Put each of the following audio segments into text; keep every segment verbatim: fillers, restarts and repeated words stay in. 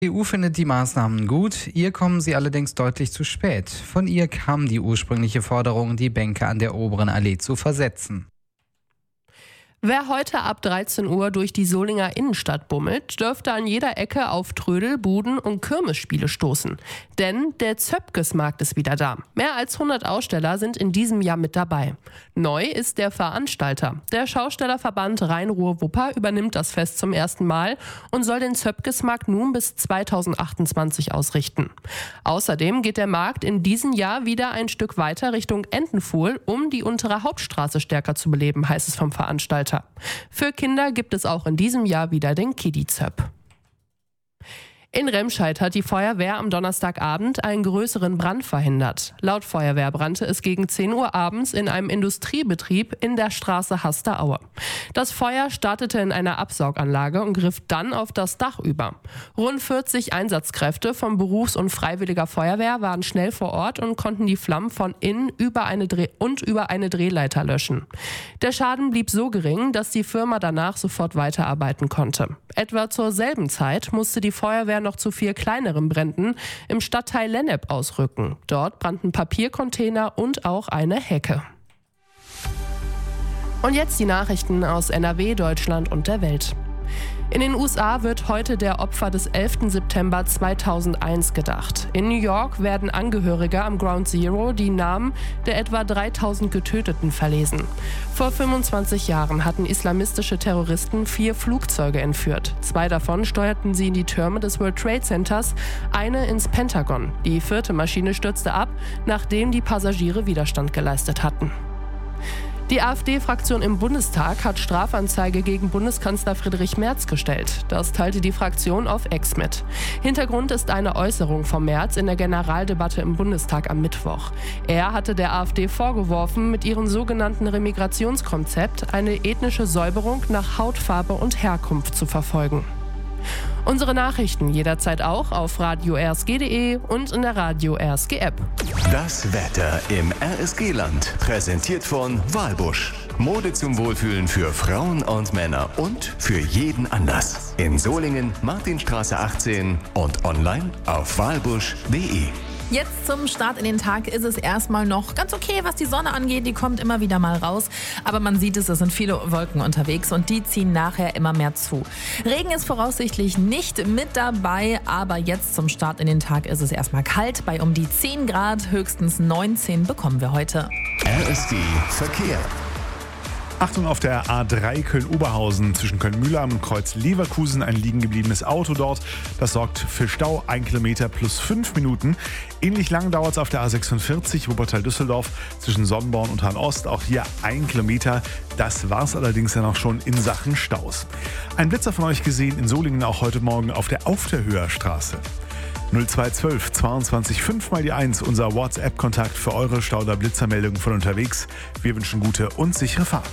Die E U findet die Maßnahmen gut, ihr kommen sie allerdings deutlich zu spät. Von ihr kam die ursprüngliche Forderung, die Bänke an der Oberen Allee zu versetzen. Wer heute ab dreizehn Uhr durch die Solinger Innenstadt bummelt, dürfte an jeder Ecke auf Trödel, Buden und Kirmesspiele stoßen. Denn der Zöpkes-Markt ist wieder da. Mehr als hundert Aussteller sind in diesem Jahr mit dabei. Neu ist der Veranstalter. Der Schaustellerverband Rhein-Ruhr-Wupper übernimmt das Fest zum ersten Mal und soll den Zöpkes-Markt nun bis zweitausendachtundzwanzig ausrichten. Außerdem geht der Markt in diesem Jahr wieder ein Stück weiter Richtung Entenpfuhl, um die untere Hauptstraße stärker zu beleben, heißt es vom Veranstalter. Für Kinder gibt es auch in diesem Jahr wieder den Kiddie-Zöp. In Remscheid hat die Feuerwehr am Donnerstagabend einen größeren Brand verhindert. Laut Feuerwehr brannte es gegen zehn Uhr abends in einem Industriebetrieb in der Straße Hasteraue. Das Feuer startete in einer Absauganlage und griff dann auf das Dach über. Rund vierzig Einsatzkräfte von Berufs- und Freiwilliger Feuerwehr waren schnell vor Ort und konnten die Flammen von innen über eine Dreh- und über eine Drehleiter löschen. Der Schaden blieb so gering, dass die Firma danach sofort weiterarbeiten konnte. Etwa zur selben Zeit musste die Feuerwehr noch zu vier kleineren Bränden im Stadtteil Lennep ausrücken. Dort brannten Papiercontainer und auch eine Hecke. Und jetzt die Nachrichten aus N R W, Deutschland und der Welt. In den U S A wird heute der Opfer des elften September zweitausendeins gedacht. In New York werden Angehörige am Ground Zero die Namen der etwa dreitausend Getöteten verlesen. Vor fünfundzwanzig Jahren hatten islamistische Terroristen vier Flugzeuge entführt. Zwei davon steuerten sie in die Türme des World Trade Centers, eine ins Pentagon. Die vierte Maschine stürzte ab, nachdem die Passagiere Widerstand geleistet hatten. Die AfD-Fraktion im Bundestag hat Strafanzeige gegen Bundeskanzler Friedrich Merz gestellt. Das teilte die Fraktion auf X mit. Hintergrund ist eine Äußerung von Merz in der Generaldebatte im Bundestag am Mittwoch. Er hatte der AfD vorgeworfen, mit ihrem sogenannten Remigrationskonzept eine ethnische Säuberung nach Hautfarbe und Herkunft zu verfolgen. Unsere Nachrichten jederzeit auch auf radio r s g punkt d e und in der Radio R S G App. Das Wetter im R S G-Land, präsentiert von Walbusch. Mode zum Wohlfühlen für Frauen und Männer und für jeden Anlass. In Solingen, Martinstraße achtzehn und online auf walbusch punkt d e. Jetzt zum Start in den Tag ist es erstmal noch ganz okay, was die Sonne angeht. Die kommt immer wieder mal raus. Aber man sieht es, es sind viele Wolken unterwegs und die ziehen nachher immer mehr zu. Regen ist voraussichtlich nicht mit dabei, aber jetzt zum Start in den Tag ist es erstmal kalt. Bei um die zehn Grad, höchstens neunzehn bekommen wir heute. R S G Verkehr. Achtung auf der A drei Köln-Oberhausen zwischen Köln-Mühlheim und Kreuz-Leverkusen, ein liegen gebliebenes Auto dort. Das sorgt für Stau, ein Kilometer plus fünf Minuten. Ähnlich lang dauert es auf der A sechsundvierzig Wuppertal-Düsseldorf zwischen Sonnenborn und Hahn-Ost. Auch hier ein Kilometer. Das war es allerdings dann auch schon in Sachen Staus. Ein Blitzer von euch gesehen in Solingen auch heute Morgen auf der Aufderhöher Straße. null zwei zwölf zweiundzwanzig fünf mal die eins, unser WhatsApp-Kontakt für eure Stauder-Blitzermeldungen von unterwegs. Wir wünschen gute und sichere Fahrt.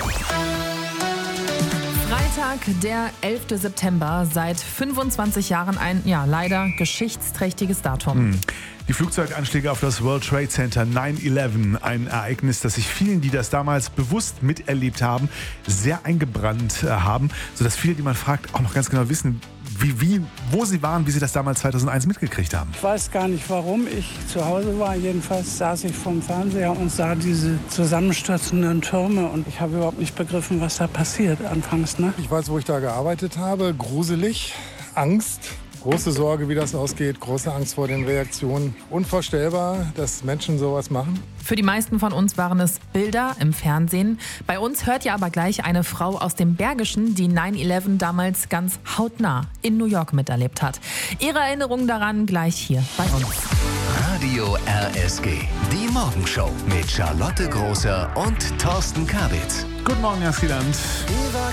Freitag, der elfte September, seit fünfundzwanzig Jahren ein, ja leider, geschichtsträchtiges Datum. Hm. Die Flugzeuganschläge auf das World Trade Center neun elf, ein Ereignis, das sich vielen, die das damals bewusst miterlebt haben, sehr eingebrannt äh, haben, sodass viele, die man fragt, auch noch ganz genau wissen, Wie, wie, wo sie waren, wie sie das damals zweitausendeins mitgekriegt haben. Ich weiß gar nicht, warum ich zu Hause war. Jedenfalls saß ich vorm Fernseher und sah diese zusammenstürzenden Türme. Und ich habe überhaupt nicht begriffen, was da passiert anfangs. Ne? Ich weiß, wo ich da gearbeitet habe. Gruselig, Angst. Große Sorge, wie das ausgeht, große Angst vor den Reaktionen. Unvorstellbar, dass Menschen sowas machen. Für die meisten von uns waren es Bilder im Fernsehen. Bei uns hört ihr aber gleich eine Frau aus dem Bergischen, die neun elf damals ganz hautnah in New York miterlebt hat. Ihre Erinnerungen daran gleich hier bei uns. Radio R S G, die Morgenshow mit Charlotte Großer und Thorsten Kabitz. Guten Morgen, Herr Skieland.